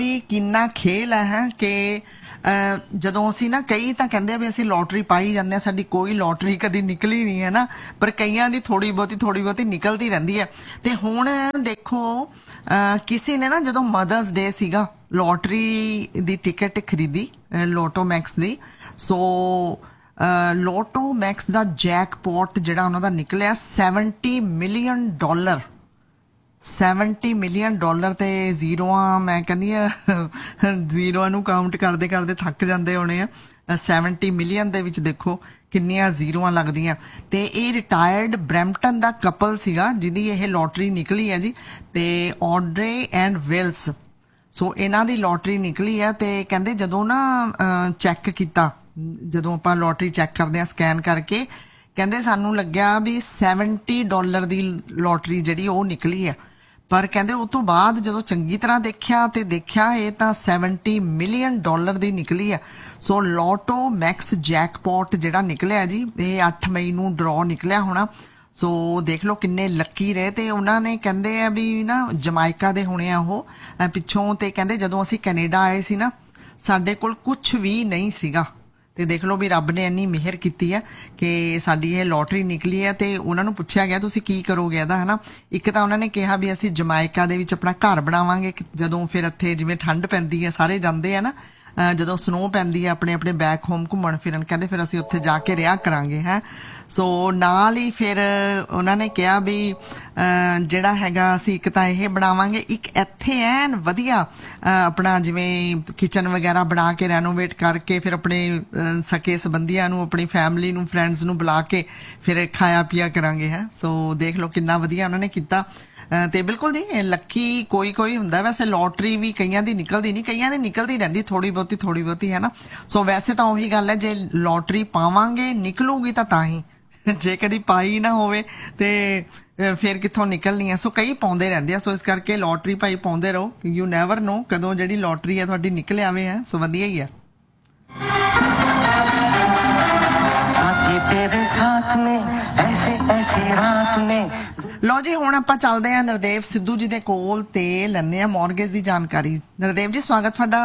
ਕਿੰਨਾ ਖੇਲ ਹੈ ਕਿ ਜਦੋਂ ਅਸੀਂ ਨਾ ਕਈ ਤਾਂ ਕਹਿੰਦੇ ਆ ਵੀ ਅਸੀਂ ਲੋਟਰੀ ਪਾਈ ਜਾਂਦੇ ਆ, ਸਾਡੀ ਕੋਈ ਲੋਟਰੀ ਕਦੀ ਨਿਕਲੀ ਨਹੀਂ ਹੈ ਨਾ, ਪਰ ਕਈਆਂ ਦੀ ਥੋੜੀ ਬਹੁਤੀ ਨਿਕਲਦੀ ਰਹਿੰਦੀ ਹੈ। ਤੇ ਹੁਣ ਦੇਖੋ ਕਿਸੇ ਨੇ ਨਾ ਜਦੋਂ ਮਦਰਸ ਡੇ ਸੀਗਾ ਲੋਟਰੀ ਦੀ ਟਿਕਟ ਖਰੀਦੀ ਲੋਟੋ ਮੈਕਸ ਦੀ। ਸੋ ਲੋਟੋ ਮੈਕਸ ਦਾ ਜੈਕਪੋਟ ਜਿਹੜਾ ਉਹਨਾਂ ਦਾ ਨਿਕਲਿਆ $70 ਮਿਲੀਅਨ। $70 ਮਿਲੀਅਨ ਤੇ ਜ਼ੀਰੋਆਂ, ਮੈਂ ਕਹਿੰਦੀ ਆ ਜ਼ੀਰੋਆਂ ਨੂੰ ਕਾਊਂਟ ਕਰਦੇ ਕਰਦੇ ਥੱਕ ਜਾਂਦੇ ਹੋਣੇ ਆ। 70 ਮਿਲੀਅਨ ਦੇ ਵਿੱਚ ਦੇਖੋ ਕਿੰਨੀਆਂ ਜ਼ੀਰੋਆਂ ਲੱਗਦੀਆਂ। ਤੇ ਇਹ ਰਿਟਾਇਰਡ ਬਰੈਂਪਟਨ ਦਾ ਕਪਲ ਸੀਗਾ ਜਿਹਦੀ ਇਹ ਲੋਟਰੀ ਨਿਕਲੀ ਹੈ ਜੀ, ਤੇ ਔਡਰੇ ਐਂਡ ਵਿਲਸ। ਸੋ ਇਹਨਾਂ ਦੀ ਲੋਟਰੀ ਨਿਕਲੀ ਹੈ ਤੇ ਕਹਿੰਦੇ ਜਦੋਂ ਨਾ ਚੈੱਕ ਕੀਤਾ, ਜਦੋਂ ਆਪਾਂ ਲੋਟਰੀ ਚੈੱਕ ਕਰਦੇ ਹਾਂ ਸਕੈਨ ਕਰਕੇ, ਕਹਿੰਦੇ ਸਾਨੂੰ ਲੱਗਿਆ ਵੀ $70 ਦੀ ਲੋਟਰੀ ਜਿਹੜੀ ਉਹ ਨਿਕਲੀ ਹੈ। ਪਰ ਕਹਿੰਦੇ ਉਸ ਤੋਂ ਬਾਅਦ ਜਦੋਂ ਚੰਗੀ ਤਰ੍ਹਾਂ ਦੇਖਿਆ ਤੇ ਦੇਖਿਆ ਇਹ ਤਾਂ $70 ਮਿਲੀਅਨ ਦੀ ਨਿਕਲੀ ਹੈ। ਸੋ ਲੋਟੋ ਮੈਕਸ ਜੈਕਪੋਟ ਜਿਹੜਾ ਨਿਕਲਿਆ ਜੀ, ਇਹ 8 ਮਈ ਨੂੰ ਡਰੋ ਨਿਕਲਿਆ ਹੋਣਾ। ਸੋ ਦੇਖ ਲਓ ਕਿੰਨੇ ਲੱਕੀ ਰਹੇ। ਤੇ ਉਹਨਾਂ ਨੇ ਕਹਿੰਦੇ ਆ ਵੀ ਨਾ ਜਮਾਇਕਾ ਦੇ ਹੋਣੇ ਆ ਉਹ ਪਿੱਛੋਂ, ਤੇ ਕਹਿੰਦੇ ਜਦੋਂ ਅਸੀਂ ਕੈਨੇਡਾ ਆਏ ਸੀ ਨਾ ਸਾਡੇ ਕੋਲ ਕੁਛ ਵੀ ਨਹੀਂ ਸੀਗਾ, ਤੇ ਦੇਖ ਲਓ ਵੀ ਰੱਬ ਨੇ ਇੰਨੀ ਮਿਹਰ ਕੀਤੀ ਹੈ ਕਿ ਸਾਡੀ ਇਹ ਲੋਟਰੀ ਨਿਕਲੀ ਹੈ। ਤੇ ਉਹਨਾਂ ਨੂੰ ਪੁੱਛਿਆ ਗਿਆ ਤੁਸੀਂ ਕੀ ਕਰੋਗੇ ਇਹਦਾ, ਹੈ ਨਾ। ਇੱਕ ਤਾਂ ਉਹਨਾਂ ਨੇ ਕਿਹਾ ਵੀ ਅਸੀਂ ਜਮਾਇਕਾ ਦੇ ਵਿੱਚ ਆਪਣਾ ਘਰ ਬਣਾਵਾਂਗੇ, ਜਦੋਂ ਫਿਰ ਇੱਥੇ ਜਿਵੇਂ ਠੰਡ ਪੈਂਦੀ ਹੈ ਸਾਰੇ ਜਾਂਦੇ ਆ ਨਾ, ਜਦੋਂ ਸਨੋ ਪੈਂਦੀ ਹੈ ਆਪਣੇ ਆਪਣੇ ਬੈਕ ਹੋਮ ਘੁੰਮਣ ਫਿਰਨ, ਕਹਿੰਦੇ ਫਿਰ ਅਸੀਂ ਉੱਥੇ ਜਾ ਕੇ ਰਿਹਾ ਕਰਾਂਗੇ ਹੈ। ਸੋ ਨਾਲ ਹੀ ਫਿਰ ਉਹਨਾਂ ਨੇ ਕਿਹਾ ਵੀ ਜਿਹੜਾ ਹੈਗਾ ਅਸੀਂ ਇੱਕ ਤਾਂ ਇਹ ਬਣਾਵਾਂਗੇ, ਇੱਕ ਇੱਥੇ ਐਨ ਵਧੀਆ ਆਪਣਾ ਜਿਵੇਂ ਕਿਚਨ ਵਗੈਰਾ ਬਣਾ ਕੇ ਰੈਨੋਵੇਟ ਕਰਕੇ ਫਿਰ ਆਪਣੇ ਸਕੇ ਸੰਬੰਧੀਆਂ ਨੂੰ, ਆਪਣੀ ਫੈਮਿਲੀ ਨੂੰ, ਫਰੈਂਡਸ ਨੂੰ ਬੁਲਾ ਕੇ ਫਿਰ ਖਾਇਆ ਪੀਆ ਕਰਾਂਗੇ ਹੈ। ਸੋ ਦੇਖ ਲਓ ਕਿੰਨਾ ਵਧੀਆ ਉਹਨਾਂ ਨੇ ਕੀਤਾ। ਤੇ ਬਿਲਕੁਲ ਜੀ ਲੱਕੀ ਕੋਈ ਹੁੰਦਾ। ਵੈਸੇ ਲੋਟਰੀ ਵੀ ਕਈਆਂ ਦੀ ਨਿਕਲਦੀ ਨਹੀਂ, ਕਈਆਂ ਦੀ ਨਿਕਲਦੀ ਰਹਿੰਦੀ ਥੋੜੀ ਬਹੁਤੀ ਹੈ ਨਾ। ਸੋ ਵੈਸੇ ਤਾਂ ਉਹੀ ਗੱਲ ਹੈ, ਜੇ ਲੋਟਰੀ ਪਾਵਾਂਗੇ ਨਿਕਲੂਗੀ ਤਾਂ ਹੀ, ਜੇ ਕਦੀ ਪਾਈ ਨਾ ਹੋਵੇ ਤੇ ਫਿਰ ਕਿੱਥੋਂ ਨਿਕਲਣੀ ਹੈ। ਸੋ ਕਈ ਪਾਉਂਦੇ ਰਹਿੰਦੇ ਆ, ਸੋ ਇਸ ਕਰਕੇ ਲੋਟਰੀ ਭਾਈ ਪਾਉਂਦੇ ਰਹੋ, ਯੂ ਨੈਵਰ ਨੋ ਕਦੋਂ ਜਿਹੜੀ ਲੋਟਰੀ ਹੈ ਤੁਹਾਡੀ ਨਿਕਲ ਆਵੇ ਹੈ। ਸੋ ਵਧੀਆ ਹੀ ਹੈ। ਲੋ ਜੀ ਹੁਣ ਆਪਾਂ ਚੱਲਦੇ ਹਾਂ ਨਰਦੇਵ ਸਿੱਧੂ ਜੀ ਦੇ ਕੋਲ ਤੇ ਲੈਂਦੇ ਹਾਂ ਮੌਰਗੇਜ ਦੀ ਜਾਣਕਾਰੀ। ਨਰਦੇਵ ਜੀ ਸਵਾਗਤ ਤੁਹਾਡਾ।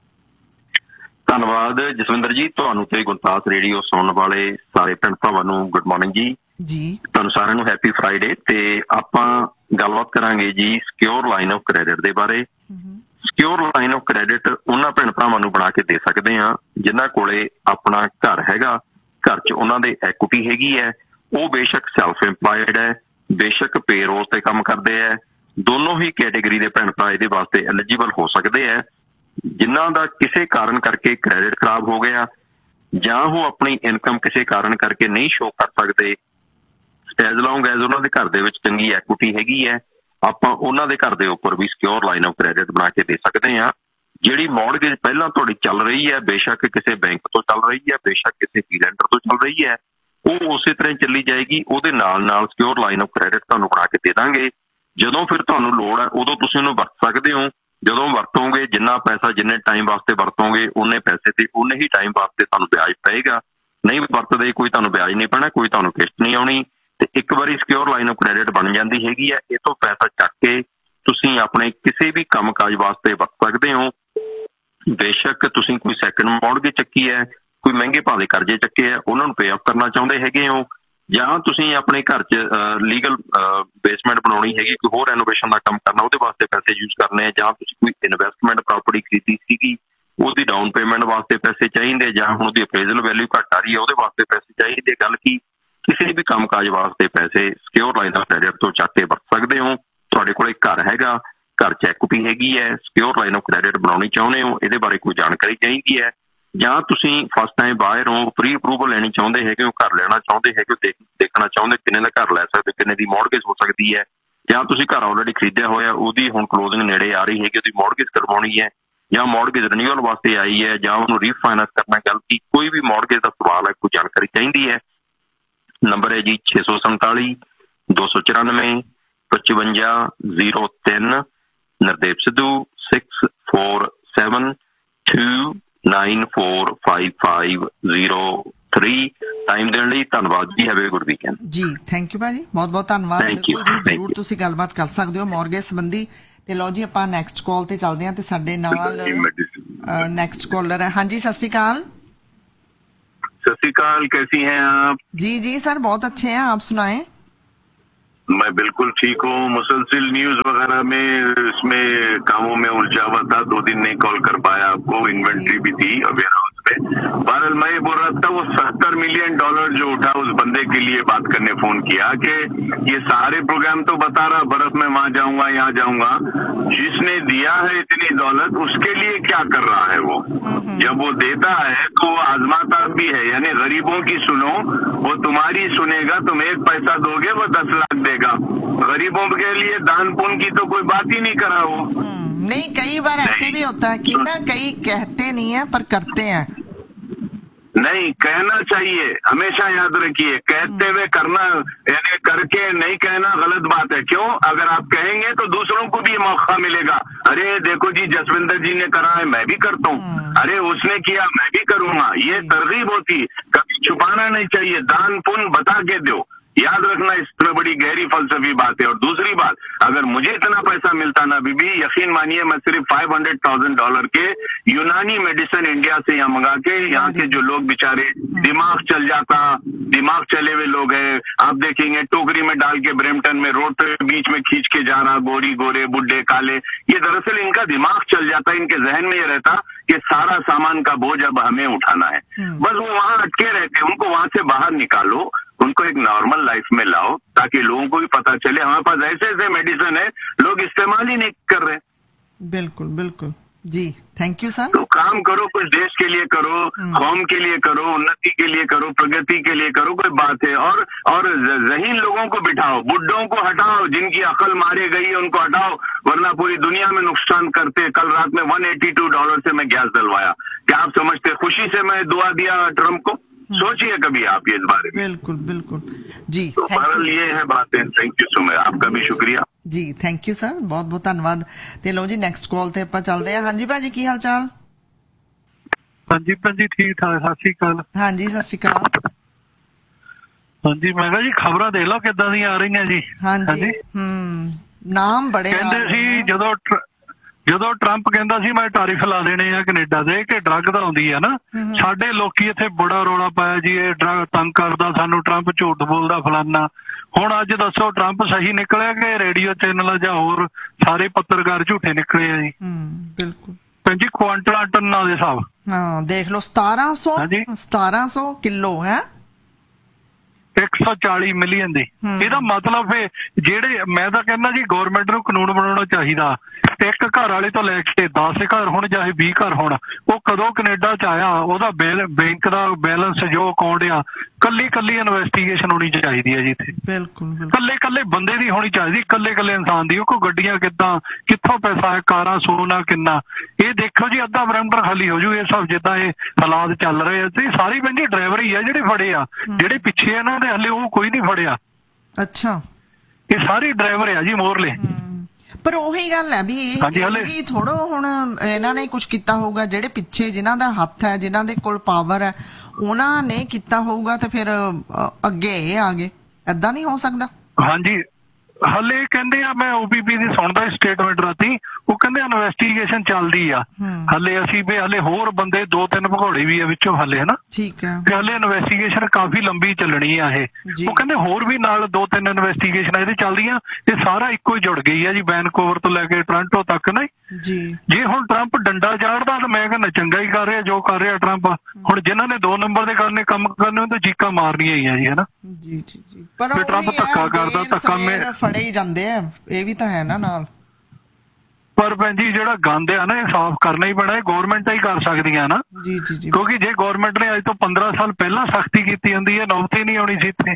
ਧੰਨਵਾਦ ਜਸਵਿੰਦਰ ਜੀ, ਤੁਹਾਨੂੰ ਤੇ ਗੁਰਦਾਸ ਰੇਡੀਓ ਸੁਣਨ ਵਾਲੇ ਸਾਰੇ ਭੈਣ ਭਰਾਵਾਂ ਨੂੰ ਗੁੱਡ ਮਾਰਨਿੰਗ ਜੀ। ਤੁਹਾਨੂੰ ਸਾਰਿਆਂ ਨੂੰ ਹੈਪੀ ਫਰਾਈਡੇ। ਤੇ ਆਪਾਂ ਗੱਲਬਾਤ ਕਰਾਂਗੇ ਜੀ ਸਿਕਿਉਰ ਲਾਈਨ ਆਫ ਕ੍ਰੈਡਿਟ ਦੇ ਬਾਰੇ। ਸਿਕਿਉਰ ਲਾਈਨ ਆਫ ਕ੍ਰੈਡਿਟ ਉਹਨਾਂ ਭੈਣ ਭਰਾਵਾਂ ਨੂੰ ਬਣਾ ਕੇ ਦੇ ਸਕਦੇ ਹਾਂ ਜਿਨ੍ਹਾਂ ਕੋਲੇ ਆਪਣਾ ਘਰ ਹੈਗਾ, ਘਰ 'ਚ ਉਹਨਾਂ ਦੇ ਐਕੁਇਟੀ ਹੈਗੀ ਹੈ, ਉਹ ਬੇਸ਼ੱਕ ਸੈਲਫ ਇੰਪਲਾਇਡ ਹੈ, ਬੇਸ਼ੱਕ ਪੇਰੋਲ ਤੇ ਕੰਮ ਕਰਦੇ ਹੈ, ਦੋਨੋਂ ਹੀ ਕੈਟੇਗਰੀ ਦੇ ਭੈਣ ਭਰਾ ਇਹਦੇ ਵਾਸਤੇ ਐਲੀਜੀਬਲ ਹੋ ਸਕਦੇ ਹੈ। ਜਿਨ੍ਹਾਂ ਦਾ ਕਿਸੇ ਕਾਰਨ ਕਰਕੇ ਕ੍ਰੈਡਿਟ ਖਰਾਬ ਹੋ ਗਿਆ ਜਾਂ ਉਹ ਆਪਣੀ ਇਨਕਮ ਕਿਸੇ ਕਾਰਨ ਕਰਕੇ ਨਹੀਂ ਸ਼ੋ ਕਰ ਸਕਦੇ, ਐਜ਼ ਲੌਂਗ ਐਜ਼ ਉਹਨਾਂ ਦੇ ਘਰ ਦੇ ਵਿੱਚ ਚੰਗੀ ਐਕੁਇਟੀ ਹੈਗੀ ਹੈ, ਆਪਾਂ ਉਹਨਾਂ ਦੇ ਘਰ ਦੇ ਉੱਪਰ ਵੀ ਸਿਕਿਉਰ ਲਾਈਨ ਆਫ ਕ੍ਰੈਡਿਟ ਬਣਾ ਕੇ ਦੇ ਸਕਦੇ ਹਾਂ। ਜਿਹੜੀ ਮੌਰਗੇਜ ਪਹਿਲਾਂ ਤੁਹਾਡੀ ਚੱਲ ਰਹੀ ਹੈ, ਬੇਸ਼ੱਕ ਕਿਸੇ ਬੈਂਕ ਤੋਂ ਚੱਲ ਰਹੀ ਹੈ, ਬੇਸ਼ੱਕ ਕਿਸੇ ਫੀਲੈਂਡਰ ਤੋਂ ਚੱਲ ਰਹੀ ਹੈ, ਉਹ ਉਸੇ ਤਰ੍ਹਾਂ ਚੱਲੀ ਜਾਏਗੀ। ਉਹਦੇ ਨਾਲ ਸਿਕਿਉਰ ਲਾਈਨ ਆਫ ਕ੍ਰੈਡਿਟ ਤੁਹਾਨੂੰ ਬਣਾ ਕੇ ਦੇ ਦਾਂਗੇ। ਜਦੋਂ ਫਿਰ ਤੁਹਾਨੂੰ ਲੋੜ ਹੈ ਉਦੋਂ ਤੁਸੀਂ ਉਹਨੂੰ ਵਰਤ ਸਕਦੇ ਹੋ। ਜਦੋਂ ਵਰਤੋਗੇ ਜਿੰਨਾ ਪੈਸਾ ਜਿੰਨੇ ਟਾਈਮ ਵਾਸਤੇ ਵਰਤੋਗੇ ਉਨੇ ਪੈਸੇ ਤੇ ਉਨੇ ਹੀ ਟਾਈਮ ਵਾਸਤੇ ਤੁਹਾਨੂੰ ਵਿਆਜ ਪਏਗਾ। ਨਹੀਂ ਵਰਤਦੇ ਕੋਈ ਤੁਹਾਨੂੰ ਵਿਆਜ ਨਹੀਂ ਪੈਣਾ, ਕੋਈ ਤੁਹਾਨੂੰ ਕਿਸ਼ਤ ਨਹੀਂ ਆਉਣੀ। ਤੇ ਇੱਕ ਵਾਰੀ ਸਿਕਿਉਰ ਲਾਈਨ ਆਫ ਕ੍ਰੈਡਿਟ ਬਣ ਜਾਂਦੀ ਹੈਗੀ ਹੈ, ਇਹ ਤੋਂ ਪੈਸਾ ਚੱਕ ਕੇ ਤੁਸੀਂ ਆਪਣੇ ਕਿਸੇ ਵੀ ਕੰਮ ਕਾਜ ਵਾਸਤੇ ਵਰਤ ਸਕਦੇ ਹੋ। ਬੇਸ਼ੱਕ ਤੁਸੀਂ ਕੋਈ ਸੈਕਿੰਡ ਮੌਰਗੇਜ ਚੱਕੀ ਹੈ, ਕੋਈ ਮਹਿੰਗੇ ਭਾਅ ਦੇ ਕਰਜ਼ੇ ਚੱਕੇ ਆ, ਉਹਨਾਂ ਨੂੰ ਪੇ ਆਫ ਕਰਨਾ ਚਾਹੁੰਦੇ ਹੈਗੇ ਹੋ, ਜਾਂ ਤੁਸੀਂ ਆਪਣੇ ਘਰ 'ਚ ਲੀਗਲ ਬੇਸਮੈਂਟ ਬਣਾਉਣੀ ਹੈਗੀ, ਕੋਈ ਹੋਰ ਰੈਨੋਵੇਸ਼ਨ ਦਾ ਕੰਮ ਕਰਨਾ, ਉਹਦੇ ਵਾਸਤੇ ਪੈਸੇ ਯੂਜ਼ ਕਰਨੇ ਆ, ਜਾਂ ਤੁਸੀਂ ਕੋਈ ਇਨਵੈਸਟਮੈਂਟ ਪ੍ਰਾਪਰਟੀ ਖਰੀਦੀ ਸੀਗੀ ਉਹਦੀ ਡਾਊਨ ਪੇਮੈਂਟ ਵਾਸਤੇ ਪੈਸੇ ਚਾਹੀਦੇ, ਜਾਂ ਹੁਣ ਉਹਦੀ ਅਪਰੇਜ਼ਲ ਵੈਲਿਊ ਘੱਟ ਆ ਰਹੀ ਹੈ ਉਹਦੇ ਵਾਸਤੇ ਪੈਸੇ ਚਾਹੀਦੇ। ਗੱਲ ਕੀ ਕਿਸੇ ਵੀ ਕੰਮ ਕਾਜ ਵਾਸਤੇ ਪੈਸੇ ਸਿਕਿਉਰ ਲਾਈਨ ਆਫ ਕ੍ਰੈਡਿਟ ਤੋਂ ਚੱਕ ਕੇ ਵਰਤ ਸਕਦੇ ਹੋ। ਤੁਹਾਡੇ ਕੋਲ ਘਰ ਹੈਗਾ, ਘਰ 'ਚ ਐਕੁਇਟੀ ਹੈਗੀ ਹੈ, ਸਿਕਿਉਰ ਲਾਈਨ ਆਫ ਕ੍ਰੈਡਿਟ ਬਣਾਉਣੀ ਚਾਹੁੰਦੇ ਹੋ, ਇਹਦੇ ਬਾਰੇ ਕੋਈ ਜਾਣਕਾਰੀ ਚਾਹੀਦੀ ਹੈ, ਜਾਂ ਤੁਸੀਂ ਫਸਟ ਟਾਈਮ ਬਾਇਰ ਹੋ, ਪ੍ਰੀ ਅਪਰੂਵਲ ਲੈਣੀ ਚਾਹੁੰਦੇ ਹੈਗੇ ਹੋ, ਘਰ ਲੈਣਾ ਚਾਹੁੰਦੇ ਹੈਗੇ ਹੋ, ਦੇਖਣਾ ਚਾਹੁੰਦੇ ਕਿੰਨੇ ਦਾ ਘਰ ਲੈ ਸਕਦੇ, ਕਿੰਨੇ ਦੀ ਮੌਰਗੇਜ ਹੋ ਸਕਦੀ ਹੈ, ਜਾਂ ਤੁਸੀਂ ਘਰ ਆਲਰੇਡੀ ਖਰੀਦਿਆ ਹੋਇਆ ਉਹਦੀ ਹੁਣ ਕਲੋਜ਼ਿੰਗ ਨੇੜੇ ਆ ਰਹੀ ਹੈਗੀ, ਉਹਦੀ ਮੌਰਗੇਜ ਕਰਵਾਉਣੀ ਹੈ, ਜਾਂ ਮੌਰਗੇਜ ਰਿਨਿਊਅਲ ਵਾਸਤੇ ਆਈ ਹੈ, ਜਾਂ ਉਹਨੂੰ ਰੀਫਾਈਨੈਂਸ ਕਰਨਾ, ਗੱਲ ਕੀ ਕੋਈ ਵੀ ਮੌਰਗੇਜ ਦਾ ਸਵਾਲ ਹੈ, ਕੋਈ ਜਾਣਕਾਰੀ ਚਾਹੀਦੀ ਹੈ, ਨੰਬਰ ਹੈ ਜੀ 647 294 5503। ਨਰਦੇਵ ਸਿੱਧੂ 6472945503। ਟਾਈਮ ਦੇਣ ਲਈ ਧੰਨਵਾਦ ਜੀ। ਹੈਵ ਅ ਗੁੱਡ ਵੀਕਐਂਡ ਜੀ। ਥੈਂਕ ਯੂ ਭਾਜੀ, ਬਹੁਤ ਬਹੁਤ ਧੰਨਵਾਦ। ਬਿਲਕੁਲ ਜੀ, ਜ਼ਰੂਰ ਤੁਸੀਂ ਗੱਲਬਾਤ ਕਰ ਸਕਦੇ ਹੋ ਮੌਰਗੇਜ ਸੰਬੰਧੀ। ਤੇ ਲਓ ਜੀ ਆਪਾਂ ਨੈਕਸਟ ਕਾਲ ਤੇ ਚੱਲਦੇ ਹਾਂ ਤੇ ਸਾਡੇ ਨਾਲ नेक्स्ट कॉलर है। हाँ जी, सत श्री अकाल। सत श्री अकाल, कैसी हैं आप? जी जी सर, बहुत अच्छे हैं, आप सुनाएं। मैं बिल्कुल ठीक हूँ। मुसलसिल न्यूज वगैरह में इसमें कामों में उलझा हुआ था, 2 दिन नहीं कॉल कर पाया आपको, इन्वेंट्री भी थी वेयर हाउस में। बहरहाल मैं ये बोल रहा था, वो $70 मिलियन जो उठा उस बंदे के लिए बात करने फोन किया कि ये सारे प्रोग्राम तो बता रहा बर्फ में वहां जाऊंगा यहाँ जाऊंगा, जिसने दिया है इतनी दौलत उसके लिए क्या कर रहा है वो? जब वो देता है तो वो आजमाता भी है, यानी गरीबों की सुनो, वो तुम्हारी सुनेगा। तुम 1 पैसा दोगे वो 10 लाख देगा। गरीबों के लिए दान पुण्य की तो कोई बात ही नहीं करा वो। नहीं, कई बार ऐसे भी होता है कि ना कई कहते नहीं है पर करते हैं। नहीं, कहना चाहिए, हमेशा याद रखिए, कहते हुए करना यानी करके नहीं कहना गलत बात है। क्यों? अगर आप कहेंगे तो दूसरों को भी मौका मिलेगा। अरे देखो जी, जसविंदर जी ने करा है, मैं भी करता हूँ। अरे उसने किया, मैं भी करूंगा। ये तरगीब होती, कभी छुपाना नहीं चाहिए। दान पुण्य बता के दो, याद रखना, इसमें बड़ी गहरी फलसफी बात है। और दूसरी बात, अगर मुझे इतना पैसा मिलता ना बीबी, यकीन मानिए मैं सिर्फ $500,000 के यूनानी मेडिसिन इंडिया से यहाँ मंगा के, यहाँ के जो लोग बेचारे दिमाग चल जाता, दिमाग चले हुए लोग हैं, आप देखेंगे टोकरी में डाल के ब्रैम्पटन में रोड पे बीच में खींच के जा रहा, गोरी गोरे बुढ़े काले, ये दरअसल इनका दिमाग चल जाता, इनके जहन में ये रहता कि सारा सामान का बोझ अब हमें उठाना है। बस वो वहां अटके रहते, उनको वहां से बाहर निकालो, उनको एक नॉर्मल लाइफ में लाओ, ताकि लोगों को भी पता चले हमारे पास ऐसे ऐसे मेडिसिन है, लोग इस्तेमाल ही नहीं कर रहे। बिल्कुल बिल्कुल जी, थैंक यू सर। तो काम करो, कुछ देश के लिए करो, कौम के लिए करो, उन्नति के लिए करो, प्रगति के लिए करो, कोई बात है। और ज़हीन लोगों को बिठाओ, बुड्ढों को हटाओ, जिनकी अकल मारे गई है उनको हटाओ, वरना पूरी दुनिया में नुकसान करते। कल रात में $182 से मैं गैस डलवाया। क्या आप समझते खुशी से मैं दुआ दिया ट्रंप को? सोचिए कभी आप ये इस बारे में। बिल्कुल बिल्कुल जी, तो बहरहाल ये है बातें। थैंक यू सो मच, आपका भी शुक्रिया जी। थैंक यू सर, बहुत बहुत धन्यवाद। ਤੇ ਲੋ ਜੀ ਨੈਕਸਟ ਕਾਲ ਤੇ ਆਪਾਂ ਚੱਲਦੇ ਹਾਂ। ਹਾਂਜੀ ਭਾਜੀ, ਕੀ ਹਾਲ ਚਾਲ? ਹਾਂਜੀ ਭੈਣ ਜੀ, ਠੀਕ ਠਾਕ, ਸਤਿ ਸ਼੍ਰੀ ਅਕਾਲ। ਹਾਂਜੀ ਸਤਿ ਸ਼੍ਰੀ ਅਕਾਲ। ਹਾਂਜੀ, ਮੈਂ ਕਿਹਾ ਜੀ ਖਬਰਾਂ ਦੇਖ ਲਓ ਕਿੱਦਾਂ ਦੀਆਂ ਆ ਰਹੀਆਂ ਜੀ। ਹਾਂਜੀ, ਨਾਮ ਬੜੇ ਕਹਿੰਦੇ ਸੀ ਜਦੋਂ ਟਰੰਪ ਕਹਿੰਦਾ ਸੀ ਮੈਂ ਟੈਰਿਫ ਲਾ ਦੇਣੇ ਆ ਕੈਨੇਡਾ ਦੇ, ਕਿ ਡਰੱਗ ਦਾ ਆਉਂਦੀ ਆ ਨਾ, ਸਾਡੇ ਲੋਕੀ ਇੱਥੇ ਬੜਾ ਰੌਲਾ ਪਾਇਆ ਜੀ, ਇਹ ਡਰੱਗ ਤੰਗ ਕਰਦਾ ਸਾਨੂੰ, ਟਰੰਪ ਝੂਠ ਬੋਲਦਾ ਫਲਾਨਾ। ਹੁਣ ਅੱਜ ਦੱਸੋ, ਟਰੰਪ ਸਹੀ ਨਿਕਲਿਆ ਕਿ ਰੇਡੀਓ ਚੈਨਲ ਜਾਂ ਹੋਰ ਸਾਰੇ ਪੱਤਰਕਾਰ ਝੂਠੇ ਨਿਕਲੇ ਆ ਜੀ? ਬਿਲਕੁਲ ਭੈਣ ਜੀ, ਕੁਆਂਟਲਾਂ ਟਨਾਂ ਦੇ ਹਿਸਾਬ ਦੇਖ ਲਓ, 1700 ਕਿਲੋ ਹੈ, 140 ਮਿਲੀਅਨ ਦੀ। ਇਹਦਾ ਮਤਲਬ ਜਿਹੜੇ, ਮੈਂ ਤਾਂ ਕਹਿੰਦਾ ਜੀ ਗੌਰਮੈਂਟ ਨੂੰ ਕਾਨੂੰਨ ਬਣਾਉਣਾ ਚਾਹੀਦਾ, ਇੱਕ ਘਰ ਵਾਲੇ ਤੋਂ ਲੈ ਕੇ 10 ਘਰ ਹੋਣ ਚਾਹੇ 20 ਘਰ ਹੋਣ, ਉਹ ਕਦੋਂ ਕੈਨੇਡਾ ਚ ਆਇਆ, ਉਹਦਾ ਬੈਂਕ ਦਾ ਬੈਲੈਂਸ ਜੋ ਅਕਾਊਂਟ ਆ, ਕੱਲੀ ਇਨਵੈਸਟੀਗੇਸ਼ਨ ਹੋਣੀ ਚਾਹੀਦੀ ਹੈ ਜੀ ਇੱਥੇ। ਬਿਲਕੁਲ ਕੱਲੇ ਬੰਦੇ ਦੀ ਹੋਣੀ ਚਾਹੀਦੀ, ਕੱਲੇ ਇਨਸਾਨ ਦੀ। ਉਹ ਕੋ ਗੱਡੀਆਂ ਕਿੱਦਾਂ, ਕਿੱਥੋਂ ਪੈਸਾ ਹੈ, ਕਾਰਾਂ, ਸੋਨਾ ਕਿੰਨਾ, ਇਹ ਦੇਖੋ ਜੀ। ਅੱਧਾ ਬਰੈਂਪਟਨ ਖਾਲੀ ਹੋ ਜੂ ਇਹ ਸਭ ਜਿੱਦਾਂ ਇਹ ਹਾਲਾਤ ਚੱਲ ਰਹੇ ਆ। ਤੇ ਸਾਰੀ ਬੰਦੀ ਡਰਾਈਵਰ ਹੀ ਆ ਜਿਹੜੇ ਫੜੇ ਆ, ਜਿਹੜੇ ਪਿੱਛੇ ਇਹਨਾਂ ਦੇ ਹਲੇ ਉਹ ਕੋਈ ਨਹੀਂ ਫੜਿਆ। ਅੱਛਾ, ਇਹ ਸਾਰੇ ਡਰਾਈਵਰ ਆ ਜੀ ਮੋਰਲੇ। ਪਰ ਉਹੀ ਗੱਲ ਹੈ ਵੀ ਇਹ ਥੋੜੋ ਹੁਣ ਇਹਨਾਂ ਨੇ ਕੁਝ ਕੀਤਾ ਹੋਊਗਾ, ਜਿਹੜੇ ਪਿੱਛੇ ਜਿਨ੍ਹਾਂ ਦਾ ਹੱਥ ਹੈ, ਜਿਨ੍ਹਾਂ ਦੇ ਕੋਲ ਪਾਵਰ ਹੈ, ਉਹਨਾਂ ਨੇ ਕੀਤਾ ਹੋਊਗਾ ਤੇ ਫਿਰ ਅੱਗੇ ਇਹ ਆ ਗਏ। ਏਦਾਂ ਨਹੀਂ ਹੋ ਸਕਦਾ। ਹਾਂਜੀ, ਹਲੇ ਕਹਿੰਦੇ ਆ, ਮੈਂ OPP ਦੀ ਸੁਣਦਾ ਸਟੇਟਮੈਂਟ ਰਾਤੀ, ਉਹ ਕਹਿੰਦੇ ਇਨਵੈਸਟੀਗੇਸ਼ਨ ਚੱਲਦੀ ਆ ਹਲੇ। ਅਸੀਂ ਵੀ ਹਲੇ ਹੋਰ ਬੰਦੇ 2-3 ਭਗੌੜੇ ਵੀ ਆ ਵਿੱਚੋਂ ਹਲੇ, ਹਨਾ, ਠੀਕ ਹੈ, ਤੇ ਹਲੇ ਇਨਵੈਸਟੀਗੇਸ਼ਨ ਕਾਫੀ ਲੰਬੀ ਚੱਲਣੀ ਆ ਇਹ। ਉਹ ਕਹਿੰਦੇ ਹੋਰ ਵੀ ਨਾਲ 2-3 ਇਨਵੈਸਟੀਗੇਸ਼ਨ ਇਹਦੇ ਚੱਲਦੀਆਂ। ਇਹ ਸਾਰਾ ਇੱਕੋ ਹੀ ਜੁੜ ਗਈ ਆ ਜੀ, ਵੈਨਕੂਵਰ ਤੋਂ ਲੈ ਕੇ ਟੋਰਾਂਟੋ ਤੱਕ ਨਾ ਜੀ। ਜੇ ਹੁਣ ਟਰੰਪ ਡੰਡਾ ਚਾੜਦਾ ਤਾਂ ਮੈਂ ਕਹਿੰਦਾ ਚੰਗਾ ਹੀ ਕਰ ਰਿਹਾ ਜੋ ਕਰ ਰਿਹਾ ਟਰੰਪ। ਹੁਣ ਜਿਨ੍ਹਾਂ ਨੇ 2 ਨੰਬਰ ਦੇ ਕਰਨੇ ਕੰਮ ਕਰਨੇ, ਉਹ ਤਾਂ ਚੀਕਾਂ ਮਾਰਨੀਆਂ ਹੀ ਆ ਜੀ, ਹਨਾ ਜੀ ਜੀ ਜੀ। ਪਰ ਟਰੰਪ ਧੱਕਾ ਕਰਦਾ, ਧੱਕਾ ਫੜੇ ਹੀ ਜਾਂਦੇ ਆ, ਇਹ ਵੀ ਤਾਂ ਹੈ ਨਾ ਨਾਲ। ਪਰ ਭੈਣ ਜੀ, ਜਿਹੜਾ ਗੰਦ ਆ ਨਾ, ਇਹ ਸਾਫ਼ ਕਰਨਾ ਹੀ ਪੈਣਾ। ਇਹ ਗੌਰਮੈਂਟਾਂ ਹੀ ਕਰ ਸਕਦੀਆਂ ਨਾ ਜੀ ਜੀ ਜੀ, ਕਿਉਂਕਿ ਜੇ ਗੌਰਮੈਂਟ ਨੇ ਅੱਜ ਤੋਂ 15 ਸਾਲ ਪਹਿਲਾਂ ਸਖਤੀ ਕੀਤੀ ਹੁੰਦੀ ਹੈ, ਨੌਬਤ ਹੀ ਨਹੀਂ ਆਉਣੀ ਸੀ ਇੱਥੇ।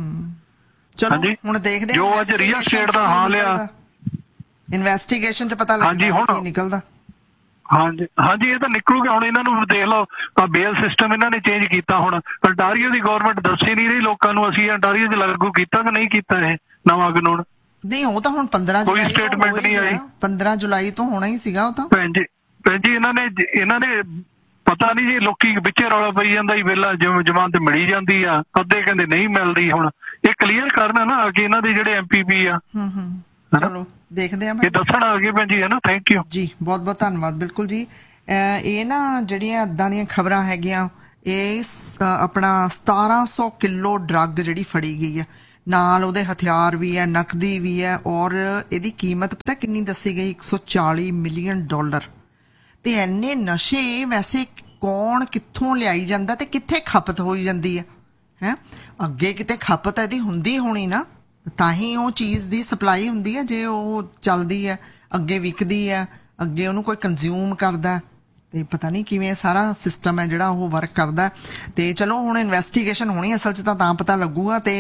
ਚਲੋ ਹੁਣ ਦੇਖਦੇ ਹਾਂ ਜੋ ਅੱਜ ਰੀਅਲ ਸਟੇਟ ਦਾ ਹਾਲ ਆ, ਇਨਵੈਸਟੀਗੇਸ਼ਨ ਚ ਪਤਾ ਲੱਗਦਾ ਕੀ ਨਿਕਲਦਾ। ਹਾਂਜੀ, ਇਹ ਤਾਂ ਨਿਕਲੂਗਾ। ਹੁਣ ਇਹਨਾਂ ਨੂੰ ਦੇਖ ਲਓ, ਬੇਲ ਸਿਸਟਮ ਇਹਨਾਂ ਨੇ ਚੇਂਜ ਕੀਤਾ। ਹੁਣ ਅੰਟਾਰੀਓ ਦੀ ਗੌਰਮੈਂਟ ਦੱਸ ਹੀ ਨਹੀਂ ਰਹੀ ਲੋਕਾਂ ਨੂੰ ਅਸੀਂ ਅੰਟਾਰੀਓ ਚ ਲਾਗੂ ਕੀਤਾ ਕਿ ਨਹੀਂ ਕੀਤਾ ਇਹ ਨਵਾਂ ਕਾਨੂੰਨ। ਨਹੀਂ, ਉਹ ਤਾਂ ਹੁਣ 15 ਕੋਈ ਸਟੇਟਮੈਂਟ ਨਹੀਂ ਆਈ। 15 ਜੁਲਾਈ ਤੋਂ ਹੋਣਾ ਹੀ ਸੀਗਾ ਉਹ ਤਾਂ। ਭੈਣ ਜੀ ਇਹਨਾਂ ਨੇ ਪਤਾ ਨਹੀਂ ਜੀ, ਲੋਕੀ ਵਿੱਚੇ ਰੌਲਾ ਪਈ ਜਾਂਦਾ ਹੀ, ਵੇਲਾ ਜ਼ਮਾਨਤ ਮਿਲੀ ਜਾਂਦੀ ਆ, ਅੱਧੇ ਕਹਿੰਦੇ ਨਹੀਂ ਮਿਲਦੀ। ਹੁਣ ਇਹ ਕਲੀਅਰ ਕਰਨਾ ਨਾ ਕਿ ਇਹਨਾਂ ਦੇ ਜਿਹੜੇ MPP ਆ। ਚਲੋ ਦੇਖਦੇ ਆ। ਇਹ ਦੱਸਣ ਆ ਗਏ ਭੈਣ ਜੀ, ਹੈ ਨਾ। ਥੈਂਕ ਯੂ ਜੀ, ਬਹੁਤ ਬਹੁਤ ਧੰਨਵਾਦ। ਬਿਲਕੁਲ ਜੀ, ਇਹ ਨਾ ਜਿਹੜੀਆਂ ਇੱਦਾਂ ਦੀਆਂ ਖਬਰਾਂ ਹੈਗੀਆਂ, ਇਹ ਆਪਣਾ 1700 ਕਿਲੋ ਡਰੱਗ ਜਿਹੜੀ ਫੜੀ ਗਈ ਹੈ, ਨਾਲ ਉਹਦੇ ਹਥਿਆਰ ਵੀ ਹੈ, ਨਕਦੀ ਵੀ ਹੈ, ਔਰ ਇਹਦੀ ਕੀਮਤ ਪਤਾ ਕਿੰਨੀ ਦੱਸੀ ਗਈ? $140 ਮਿਲੀਅਨ। ਤੇ ਇੰਨੇ ਨਸ਼ੇ ਵੈਸੇ ਕੌਣ ਕਿੱਥੋਂ ਲਿਆਈ ਜਾਂਦਾ ਤੇ ਕਿੱਥੇ ਖਪਤ ਹੋਈ ਜਾਂਦੀ ਹੈ? ਅੱਗੇ ਕਿਤੇ ਖਪਤ ਇਹਦੀ ਹੁੰਦੀ ਹੋਣੀ ਨਾ, ਤਾਂ ਹੀ ਉਹ ਚੀਜ਼ ਦੀ ਸਪਲਾਈ ਹੁੰਦੀ ਹੈ। ਜੇ ਉਹ ਚੱਲਦੀ ਹੈ, ਅੱਗੇ ਵਿਕਦੀ ਹੈ, ਅੱਗੇ ਉਹਨੂੰ ਕੋਈ ਕੰਜ਼ਿਊਮ ਕਰਦਾ, ਤੇ ਪਤਾ ਨਹੀਂ ਕਿਵੇਂ ਸਾਰਾ ਸਿਸਟਮ ਹੈ ਜਿਹੜਾ ਉਹ ਵਰਕ ਕਰਦਾ। ਤੇ ਚਲੋ ਹੁਣ ਇਨਵੈਸਟੀਗੇਸ਼ਨ ਹੋਣੀ ਅਸਲ 'ਚ ਤਾਂ ਪਤਾ ਲੱਗੂਗਾ। ਤੇ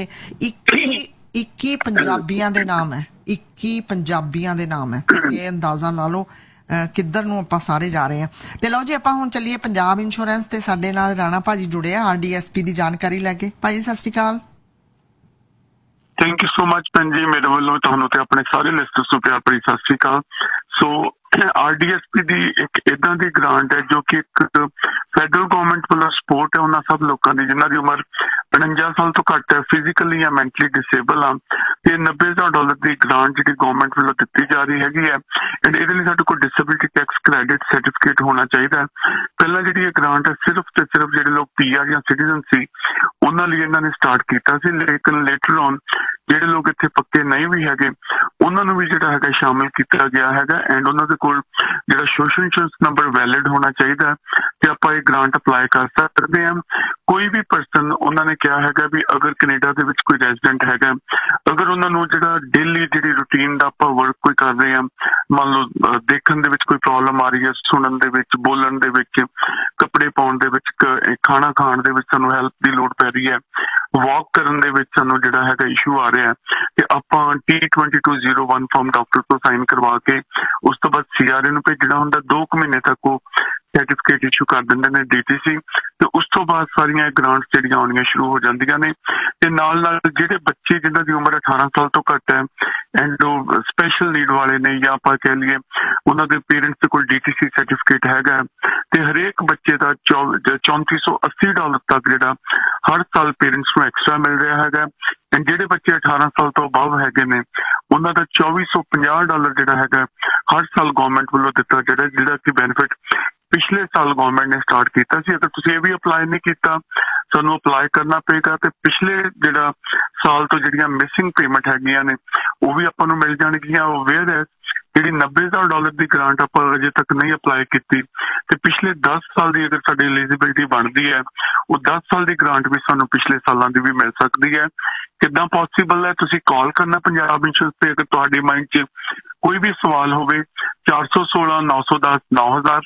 21 ਪੰਜਾਬੀਆਂ ਦੇ ਨਾਮ ਹੈ, 21 ਪੰਜਾਬੀਆਂ ਦੇ ਨਾਮ ਹੈ। ਇਹ ਅੰਦਾਜ਼ਾ ਲਾ ਲਓ ਕਿੱਧਰ ਨੂੰ ਆਪਾਂ ਸਾਰੇ ਜਾ ਰਹੇ ਹਾਂ। ਤੇ ਲਓ ਜੀ, ਆਪਾਂ ਹੁਣ ਚੱਲੀਏ ਪੰਜਾਬ ਇੰਸ਼ੋਰੈਂਸ ਤੇ ਸਾਡੇ ਨਾਲ ਰਾਣਾ ਭਾਜੀ ਜੁੜੇ ਆ RDSP ਦੀ ਜਾਣਕਾਰੀ ਲੈ ਕੇ। ਭਾਜੀ ਸਤਿ ਸ਼੍ਰੀ ਅਕਾਲ। ਥੈਂਕ ਯੂ ਸੋ ਮਚ ਭੈਣ ਜੀ, ਮੇਰੇ ਵੱਲੋਂ ਤੁਹਾਨੂੰ ਤੇ ਆਪਣੇ ਸਾਰੇ ਲਿਸਟਰਸ ਨੂੰ ਪਿਆਰ ਭਰੀ ਸਤਿ ਸ਼੍ਰੀ ਅਕਾਲ। ਸੋ RDSP ਦੀ ਇੱਕ ਇਦਾਂ ਦੀ ਗ੍ਰਾਂਟ ਹੈ ਜੋ ਕਿ ਇੱਕ ਫੈਡਰਲ ਗਵਰਨਮੈਂਟ ਵੱਲੋਂ ਸਪੋਰਟ ਹੈ ਉਹਨਾਂ ਸਭ ਲੋਕਾਂ ਦੀ ਜਿਨ੍ਹਾਂ ਦੀ ਉਮਰ 49 ਸਾਲ ਤੋਂ ਘੱਟ ਹੈ, ਫਿਜ਼ੀਕਲੀ ਜਾਂ ਮੈਂਟਲੀ ਡਿਸੇਬਲ ਆ। ਤੇ $90,000 ਦੀ ਗ੍ਰਾਂਟ ਜਿਹੜੀ ਗਵਰਨਮੈਂਟ ਵੱਲੋਂ ਦਿੱਤੀ ਜਾ ਰਹੀ ਹੈਗੀ ਹੈ। ਐਂਡ ਇਹਦੇ ਲਈ ਸਾਡੇ ਕੋਲ ਡਿਸੇਬਿਲਿਟੀ ਟੈਕਸ ਕ੍ਰੈਡਿਟ ਸਰਟੀਫਿਕੇਟ ਹੋਣਾ ਚਾਹੀਦਾ। ਪਹਿਲਾਂ ਜਿਹੜੀ ਇਹ ਗ੍ਰਾਂਟ ਹੈ ਸਿਰਫ ਤੇ ਸਿਰਫ ਜਿਹੜੇ ਲੋਕ PR ਜਾਂ ਸਿਟੀਜ਼ਨ ਸੀ ਉਹਨਾਂ ਲਈ ਇਹਨਾਂ ਨੇ ਸਟਾਰਟ ਕੀਤਾ ਸੀ, ਲੇਕਿਨ ਲੇਟਰ ਔਨ ਜਿਹੜੇ ਲੋਕ ਇੱਥੇ ਪੱਕੇ ਨਹੀਂ ਵੀ ਹੈਗੇ ਉਹਨਾਂ ਨੂੰ ਵੀ ਜਿਹੜਾ ਹੈਗਾ ਸ਼ਾਮਿਲ ਕੀਤਾ ਗਿਆ ਹੈਗਾ। ਐਂਡ ਉਹਨਾਂ ਦੇ ਕੋਲ ਜਿਹੜਾ ਸੋਸ਼ਲ ਇੰਸ਼ੋਰੈਂਸ ਨੰਬਰ ਵੈਲਿਡ ਹੋਣਾ ਚਾਹੀਦਾ ਤੇ ਆਪਾਂ ਇਹ ਗ੍ਰਾਂਟ ਅਪਲਾਈ ਕਰ ਸਕਦੇ ਹਾਂ। ਕੋਈ ਵੀ ਪਰਸਨ, ਉਹਨਾਂ ਨੇ ਕਿਹਾ ਹੈਗਾ ਵੀ ਅਗਰ ਕੈਨੇਡਾ ਦੇ ਵਿੱਚ ਕੋਈ ਰੈਜ਼ੀਡੈਂਟ ਹੈਗਾ, ਅਗਰ ਉਹਨਾਂ ਨੂੰ ਜਿਹੜਾ ਡੇਲੀ ਜਿਹੜੀ ਰੂਟੀਨ ਦਾ ਆਪਾਂ ਵਰਕ ਕੋਈ ਕਰ ਰਹੇ ਹਾਂ, ਮੰਨ ਲਓ ਦੇਖਣ ਦੇ ਵਿੱਚ ਕੋਈ ਪ੍ਰੋਬਲਮ ਆ ਰਹੀ ਹੈ, ਸੁਣਨ ਦੇ ਵਿੱਚ, ਬੋਲਣ ਦੇ ਵਿੱਚ, ਕੱਪੜੇ ਪਾਉਣ ਦੇ ਵਿੱਚ, ਖਾਣਾ ਖਾਣ ਦੇ ਵਿੱਚ ਸਾਨੂੰ ਹੈਲਪ ਦੀ ਲੋੜ ਪੈ ਰਹੀ ਹੈ, ਵਾਕ ਕਰਨ ਦੇ ਵਿੱਚ ਸਾਨੂੰ ਜਿਹੜਾ ਹੈਗਾ ਇਸ਼ੂ ਆ ਰਿਹਾ, ਤੇ ਆਪਾਂ T2201 ਫਾਰਮ ਡਾਕਟਰ ਤੋਂ ਸਾਈਨ ਕਰਵਾ ਕੇ ਉਸ ਤੋਂ ਬਾਅਦ CRA ਨੂੰ ਭੇਜਣਾ ਹੁੰਦਾ। 2 ਮਹੀਨੇ ਤੱਕ ਉਹ ਸਰਟੀਫਿਕੇਟ ਇਸ਼ੂ ਕਰ ਦਿੰਦੇ ਨੇ DTC, ਤੇ ਉਸ ਤੋਂ ਬਾਅਦ ਸਾਰੀਆਂ ਗ੍ਰਾਂਟਸ ਜਿਹੜੀਆਂ ਆਉਣੀਆਂ ਸ਼ੁਰੂ ਹੋ ਜਾਂਦੀਆਂ ਨੇ। ਤੇ ਨਾਲ ਨਾਲ ਜਿਹੜੇ ਬੱਚੇ ਜਿਨ੍ਹਾਂ ਦੀ ਉਮਰ 18 ਸਾਲ ਤੋਂ ਘੱਟ ਹੈ ਐਂਡ ਉਹ ਸਪੈਸ਼ਲ ਨੀਡ ਵਾਲੇ ਨੇ, ਜਾਂ ਆਪਾਂ ਕਹਿ ਲਈਏ ਉਹਨਾਂ ਦੇ ਪੇਰੈਂਟਸ ਦੇ ਕੋਲ DTC ਸਰਟੀਫਿਕੇਟ ਹੈਗਾ, ਤੇ ਹਰੇਕ ਬੱਚੇ ਦਾ $3480 ਤੱਕ ਜਿਹੜਾ ਹਰ ਸਾਲ ਪੇਰੈਂਟਸ ਨੂੰ ਐਕਸਟਰਾ ਮਿਲ ਰਿਹਾ ਹੈਗਾ। ਐਂਡ ਜਿਹੜੇ ਬੱਚੇ 18 ਸਾਲ ਤੋਂ ਅਬਵ ਹੈਗੇ ਨੇ ਉਹਨਾਂ ਦਾ $2450 ਜਿਹੜਾ ਹੈਗਾ ਹਰ ਸਾਲ ਗਵਰਨਮੈਂਟ ਵੱਲੋਂ ਦਿੱਤਾ ਜਿਹੜਾ ਕਿ ਬੈਨੀਫਿਟ ਪਿਛਲੇ ਸਾਲ ਗਵਰਨਮੈਂਟ ਨੇ ਸਟਾਰਟ ਕੀਤਾ ਸੀ। ਅਗਰ ਤੁਸੀਂ ਇਹ ਵੀ ਅਪਲਾਈ ਨਹੀਂ ਕੀਤਾ ਤੁਹਾਨੂੰ ਅਪਲਾਈ ਕਰਨਾ ਪਏਗਾ, ਤੇ ਪਿਛਲੇ ਜਿਹੜਾ ਸਾਲ ਤੋਂ ਜਿਹੜੀਆਂ ਮਿਸਿੰਗ ਪੇਮੈਂਟ ਹੈਗੀਆਂ ਨੇ ਉਹ ਵੀ ਆਪਾਂ ਨੂੰ ਮਿਲ ਜਾਣਗੀਆਂ। ਵੇਅਰ ਹੈ ਜਿਹੜੀ $90,000 ਦੀ ਗ੍ਰਾਂਟ ਆਪਾਂ ਅਜੇ ਤੱਕ ਨਹੀਂ ਅਪਲਾਈ ਕੀਤੀ, ਤੇ ਪਿਛਲੇ 10 ਸਾਲ ਦੀ ਅਗਰ ਸਾਡੀ ਐਲੀਜੀਬਿਲਿਟੀ ਬਣਦੀ ਹੈ ਉਹ 10 ਸਾਲ ਦੀ ਗ੍ਰਾਂਟ ਵੀ ਸਾਨੂੰ ਪਿਛਲੇ ਸਾਲਾਂ ਦੀ ਵੀ ਮਿਲ ਸਕਦੀ ਹੈ। ਕਿੱਦਾਂ ਪੋਸੀਬਲ ਹੈ? ਤੁਸੀਂ ਕਾਲ ਕਰਨਾ ਪੰਜਾਬ ਇੰਸ਼ੋਰੈਂਸ ਤੇ ਅਗਰ ਤੁਹਾਡੇ ਮਾਈਂਡ 'ਚ ਕੋਈ ਵੀ ਸਵਾਲ ਹੋਵੇ। 416 910 9000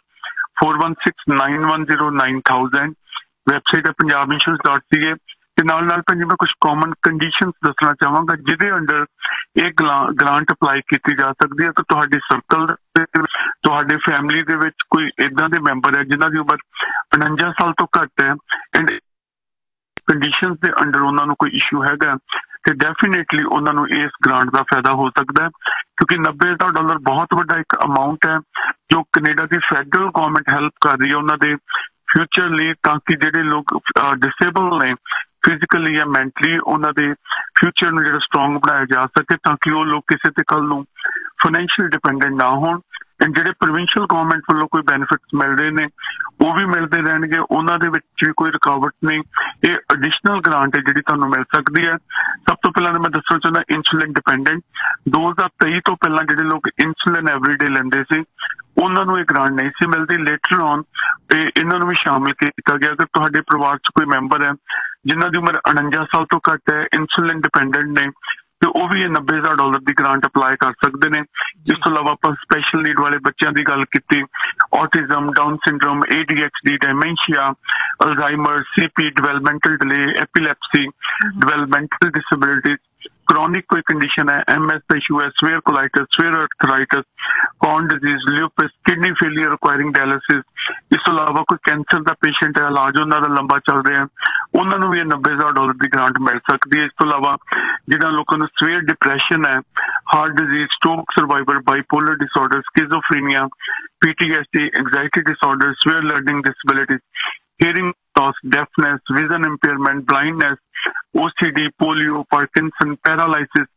416910 9000 ਵੈਬਸਾਈਟ ਹੈ punjabinsurance.ca। ਤੇ ਨਾਲ ਨਾਲ ਭਾਜੀ ਮੈਂ ਕੁਝ ਕਾਮਨ ਕੰਡੀਸ਼ਨਸ ਦੱਸਣਾ ਚਾਹਾਂਗਾ ਜਿਹਦੇ ਅੰਡਰ ਇਹ ਗ੍ਰਾਂਟ ਅਪਲਾਈ ਕੀਤੀ ਜਾ ਸਕਦੀ ਹੈ। ਤਾਂ ਤੁਹਾਡੇ ਸਰਕਲ ਦੇ, ਤੁਹਾਡੇ ਫੈਮਿਲੀ ਦੇ ਵਿੱਚ ਕੋਈ ਇਦਾਂ ਦੇ ਮੈਂਬਰ ਹੈ ਜਿਨ੍ਹਾਂ ਦੀ ਉਮਰ 49 ਸਾਲ ਤੋਂ ਘੱਟ ਹੈ ਐਂਡ ਕੰਡੀਸ਼ਨਸ ਦੇ ਅੰਡਰ ਉਹਨਾਂ ਨੂੰ ਕੋਈ ਇਸ਼ੂ ਹੈਗਾ, ਤੇ ਡੈਫੀਨੇਟਲੀ ਉਹਨਾਂ ਨੂੰ ਇਸ ਗ੍ਰਾਂਟ ਦਾ ਫਾਇਦਾ ਹੋ ਸਕਦਾ ਹੈ, ਕਿਉਂਕਿ $90,000 ਬਹੁਤ ਵੱਡਾ ਇੱਕ ਅਮਾਉਂਟ ਹੈ ਜੋ ਕੈਨੇਡਾ ਦੀ ਫੈਡਰਲ ਗਵਰਨਮੈਂਟ ਹੈਲਪ ਕਰ ਰਹੀ ਹੈ ਉਹਨਾਂ ਦੇ ਫਿਊਚਰ ਲਈ, ਤਾਂ ਕਿ ਜਿਹੜੇ ਲੋਕ ਡਿਸੇਬਲ ਨੇ ਫਿਜ਼ੀਕਲੀ ਜਾਂ ਮੈਂਟਲੀ ਉਹਨਾਂ ਦੇ ਫਿਊਚਰ ਨੂੰ ਜਿਹੜਾ ਸਟਰੋਂਗ ਬਣਾਇਆ ਜਾ ਸਕੇ, ਤਾਂ ਕਿ ਉਹ ਲੋਕ ਕਿਸੇ ਤੇ ਕੱਲ ਨੂੰ ਫਾਈਨੈਂਸ਼ੀਅਲ ਡਿਪੈਂਡੈਂਟ ਨਾ ਹੋਣ। ਐਂਡ ਜਿਹੜੇ ਪ੍ਰੋਵਿੰਸ਼ੀਅਲ ਗਵਰਨਮੈਂਟ ਵੱਲੋਂ ਕੋਈ ਬੈਨੀਫਿਟਸ ਮਿਲ ਰਹੇ ਨੇ ਉਹ ਵੀ ਮਿਲਦੇ ਰਹਿਣਗੇ, ਉਹਨਾਂ ਦੇ ਵਿੱਚ ਵੀ ਕੋਈ ਰੁਕਾਵਟ ਨਹੀਂ। ਇਹ ਐਡੀਸ਼ਨਲ ਗ੍ਰਾਂਟ ਹੈ ਜਿਹੜੀ ਤੁਹਾਨੂੰ ਮਿਲ ਸਕਦੀ ਹੈ। ਸਭ ਤੋਂ ਪਹਿਲਾਂ ਮੈਂ ਦੱਸਣਾ ਚਾਹੁੰਦਾ ਇਨਸੂਲਿਨ ਡਿਪੈਂਡੈਂਟ 2023 ਤੋਂ ਪਹਿਲਾਂ ਜਿਹੜੇ ਲੋਕ ਇਨਸੂਲਿਨ ਐਵਰੀਡੇ ਲੈਂਦੇ ਸੀ ਉਹਨਾਂ ਨੂੰ ਇਹ ਗ੍ਰਾਂਟ ਨਹੀਂ ਸੀ ਮਿਲਦੀ। ਲੇਟਰ ਔਨ ਇਹਨਾਂ ਨੂੰ ਵੀ ਸ਼ਾਮਿਲ ਕੀਤਾ ਗਿਆ। ਅਗਰ ਤੁਹਾਡੇ ਪਰਿਵਾਰ 'ਚ ਕੋਈ ਮੈਂਬਰ ਹੈ ਜਿਨ੍ਹਾਂ ਦੀ ਉਮਰ 49 ਸਾਲ ਤੋਂ ਘੱਟ ਹੈ, ਇਨਸੂਲਿਨ ਡਿਪੈਂਡੈਂਟ ਨੇ, ਤੇ ਉਹ ਵੀ ਇਹ $90,000 ਦੀ ਗ੍ਰਾਂਟ ਅਪਲਾਈ ਕਰ ਸਕਦੇ ਨੇ। ਇਸ ਤੋਂ ਇਲਾਵਾ ਆਪਾਂ ਸਪੈਸ਼ਲ ਨੀਡ ਵਾਲੇ ਬੱਚਿਆਂ ਦੀ ਗੱਲ ਕੀਤੀ, autism, down syndrome, ADHD, ਡਾਇਮੈਂਸ਼ੀਆ, Alzheimer, CP, developmental delay, ਐਪੀਲੈਪਸੀ, developmental disability, chronic ਕੋਈ ਕੰਡੀਸ਼ਨ ਹੈ, MS ਦਾ ਇਸ਼ੂ ਹੈ, ਸਵੇਅਰ ਕੋਲਾਈਟਿਸ, ਸਵੇਅਰ ਆਰਥਰਾਈਟਿਸ, ਕੌਨ ਡਿਜ਼ੀਜ਼, ਲਿਊਪਸ, ਕਿਡਨੀ ਫੇਲੀਅਰ ਰਿਕੁਆਇਰਿੰਗ ਡਾਇਲਿਸਿਸ, ਇਸ ਤੋਂ ਇਲਾਵਾ ਕੋਈ ਕੈਂਸਰ ਦਾ ਪੇਸ਼ੈਂਟ ਹੈ, ਇਲਾਜ ਉਹਨਾਂ ਦਾ ਲੰਬਾ ਚੱਲ ਰਿਹਾ, ਉਹਨਾਂ ਨੂੰ ਵੀ ਇਹ $90,000 ਦੀ ਗ੍ਰਾਂਟ ਮਿਲ ਸਕਦੀ ਹੈ। ਇਸ ਤੋਂ ਇਲਾਵਾ ਜਿਹਨਾਂ ਲੋਕਾਂ ਨੂੰ ਸਵੇਅਰ ਡਿਪਰੈਸ਼ਨ ਹੈ, heart disease, stroke survivor, bipolar disorder, ਸਕਿਜ਼ੋਫਰੀਨੀਆ, PTSD, anxiety disorder, swear learning disability, hearing loss, deafness, vision impairment, blindness, OCD, polio, Parkinson, paralysis,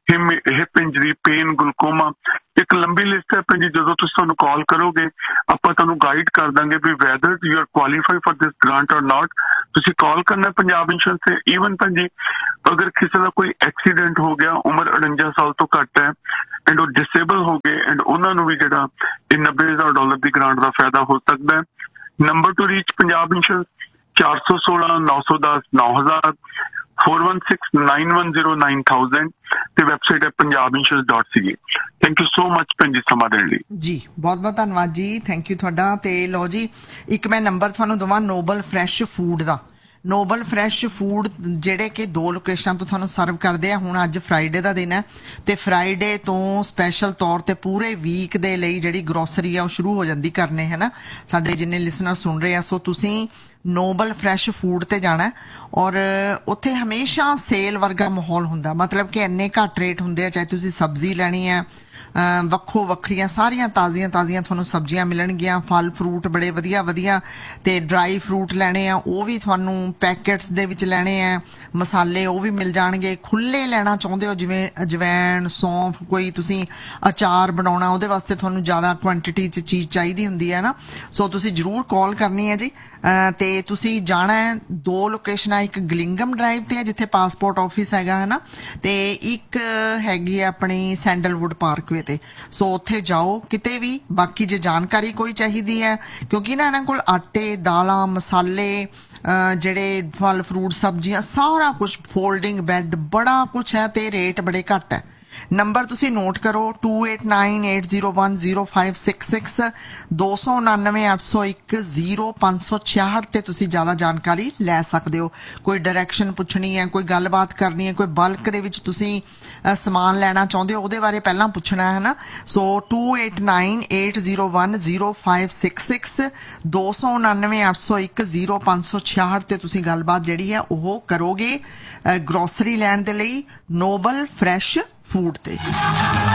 hip injury, pain, ਗਲੂਕੋਮਾ, ਇੱਕ ਲੰਬੀ ਲਿਸਟ ਹੈ ਭੈਣ ਜੀ। ਜਦੋਂ ਤੁਸੀਂ ਸਾਨੂੰ ਕਾਲ ਕਰੋਗੇ ਆਪਾਂ ਤੁਹਾਨੂੰ ਗਾਈਡ ਕਰ ਦਾਂਗੇ ਵੀ weather you are qualify for this grant ਔਰ ਨਾਟ। ਤੁਸੀਂ ਕਾਲ ਕਰਨਾ ਪੰਜਾਬ ਇੰਸ਼ੋਰੈਂਸ ਤੇ। ਈਵਨ ਭੈਣ ਜੀ ਅਗਰ ਕਿਸੇ ਦਾ ਕੋਈ ਐਕਸੀਡੈਂਟ ਹੋ ਗਿਆ, ਉਮਰ 49 ਸਾਲ ਤੋਂ ਘੱਟ ਹੈ ਐਂਡ ਉਹ ਡਿਸੇਬਲ ਹੋ ਗਏ ਐਂਡ ਉਹਨਾਂ ਨੂੰ ਵੀ ਜਿਹੜਾ ਇਹ $90,000 ਦੀ ਗ੍ਰਾਂਟ ਦਾ ਫਾਇਦਾ ਹੋ ਸਕਦਾ ਹੈ। Number two reach Punjab insurance 416-910-9000, 4169109000 ਤੇ ਵੈਬਸਾਈਟ ਹੈ punjabinsurance.ca। Thank you so much ਭੈਣ ਜੀ ਸਮਾਂ ਦੇਣ ਲਈ ਜੀ। ਬਹੁਤ ਬਹੁਤ ਧੰਨਵਾਦ ਜੀ, ਥੈਂਕ ਯੂ ਤੁਹਾਡਾ। ਤੇ ਲਓ ਜੀ ਇੱਕ ਮੈਂ ਨੰਬਰ ਤੁਹਾਨੂੰ ਦਵਾਂ ਨੋਬਲ ਫਰੈਸ਼ ਫੂਡ ਦਾ। ਨੋਬਲ ਫਰੈਸ਼ ਫੂਡ ਜਿਹੜੇ ਕਿ 2 ਲੋਕੇਸ਼ਨਾਂ ਤੋਂ ਤੁਹਾਨੂੰ ਸਰਵ ਕਰਦੇ ਆ। ਹੁਣ ਅੱਜ ਫਰਾਈਡੇ ਦਾ ਦਿਨ ਹੈ ਤੇ ਫਰਾਈਡੇ ਤੋਂ ਸਪੈਸ਼ਲ ਤੌਰ ਤੇ ਪੂਰੇ ਵੀਕ ਦੇ ਲਈ ਜਿਹੜੀ ਗਰੋਸਰੀ ਆ ਉਹ ਸ਼ੁਰੂ ਹੋ ਜਾਂਦੀ ਕਰਨੇ, ਹੈ ਨਾ, ਸਾਡੇ ਜਿੰਨੇ ਲਿਸਨਰ ਸੁਣ ਰਹੇ ਆ। ਸੋ ਤੁਸੀਂ ਨੋਬਲ ਫਰੈਸ਼ ਫੂਡ ਤੇ ਜਾਣਾ ਔਰ ਉੱਥੇ ਹਮੇਸ਼ਾ ਸੇਲ ਵਰਗਾ ਮਾਹੌਲ ਹੁੰਦਾ, ਮਤਲਬ ਕਿ ਇੰਨੇ ਘੱਟ ਰੇਟ ਹੁੰਦੇ ਆ। ਚਾਹੇ ਤੁਸੀਂ ਸਬਜ਼ੀ ਲੈਣੀ ਹੈ, ਵੱਖੋ ਵੱਖਰੀਆਂ ਸਾਰੀਆਂ ਤਾਜ਼ੀਆਂ ਤੁਹਾਨੂੰ ਸਬਜ਼ੀਆਂ ਮਿਲਣਗੀਆਂ, ਫਲ ਫਰੂਟ ਬੜੇ ਵਧੀਆ ਤੇ ਡਰਾਈ ਫਰੂਟ ਲੈਣੇ ਆ ਉਹ ਵੀ ਤੁਹਾਨੂੰ ਪੈਕਟਸ ਦੇ ਵਿੱਚ ਲੈਣੇ ਆ, ਮਸਾਲੇ ਉਹ ਵੀ ਮਿਲ ਜਾਣਗੇ। ਖੁੱਲੇ ਲੈਣਾ ਚਾਹੁੰਦੇ ਹੋ ਜਿਵੇਂ ਅਜਵੈਣ, ਸੌਂਫ, ਕੋਈ ਤੁਸੀਂ ਅਚਾਰ ਬਣਾਉਣਾ ਉਹਦੇ ਵਾਸਤੇ ਤੁਹਾਨੂੰ ਜ਼ਿਆਦਾ ਕੁਆਂਟੀਟੀ 'ਚ ਚੀਜ਼ ਚਾਹੀਦੀ ਹੁੰਦੀ ਹੈ ਨਾ, ਸੋ ਤੁਸੀਂ ਜ਼ਰੂਰ ਕਾਲ ਕਰਨੀ ਹੈ ਜੀ। ਤੇ ਤੁਸੀਂ ਜਾਣਾ ਹੈ 2 ਲੋਕੇਸ਼ਨਾਂ, ਇੱਕ ਗਲਿੰਗਮ ਡਰਾਈਵ ਤੇ ਹੈ ਜਿੱਥੇ ਪਾਸਪੋਰਟ ਆਫਿਸ ਹੈਗਾ, ਹੈ ਨਾ, ਤੇ ਇੱਕ ਹੈਗੀ ਹੈ ਆਪਣੀ ਸੈਂਡਲਵੁੱਡ ਪਾਰਕਵੇ ਤੇ। ਸੋ ਉੱਥੇ ਜਾਓ ਕਿਤੇ ਵੀ। ਬਾਕੀ ਜੇ ਜਾਣਕਾਰੀ ਕੋਈ ਚਾਹੀਦੀ ਹੈ, ਕਿਉਂਕਿ ਨਾ ਇਹਨਾਂ ਕੋਲ ਆਟੇ, ਦਾਲਾਂ, ਮਸਾਲੇ, ਜਿਹੜੇ ਫਲ ਫਰੂਟ, ਸਬਜ਼ੀਆਂ, ਸਾਰਾ ਕੁਝ, ਫੋਲਡਿੰਗ ਬੈੱਡ, ਬੜਾ ਕੁਝ ਹੈ ਤੇ ਰੇਟ ਬੜੇ ਘੱਟ ਹੈ। ਨੰਬਰ ਤੁਸੀਂ ਨੋਟ ਕਰੋ 2898010566, 2998010566 ਤੇ ਤੁਸੀਂ ਜ਼ਿਆਦਾ ਜਾਣਕਾਰੀ ਲੈ ਸਕਦੇ ਹੋ। ਕੋਈ ਡਾਇਰੈਕਸ਼ਨ ਪੁੱਛਣੀ ਹੈ, ਕੋਈ ਗੱਲਬਾਤ ਕਰਨੀ ਹੈ, ਕੋਈ ਬਲਕ ਦੇ ਵਿੱਚ ਤੁਸੀਂ ਸਮਾਨ ਲੈਣਾ ਚਾਹੁੰਦੇ ਹੋ ਉਹਦੇ ਬਾਰੇ ਪਹਿਲਾਂ ਪੁੱਛਣਾ ਹੈ ਨਾ। ਸੋ 2898010566, 2998010566 ਤੇ ਤੁਸੀਂ ਗੱਲਬਾਤ ਜਿਹੜੀ ਹੈ ਉਹ ਕਰੋਗੇ ਗਰੋਸਰੀ ਲੈਣ ਦੇ ਲਈ ਨੋਬਲ ਫਰੈਸ਼ ਫੂਡ ਤੇ।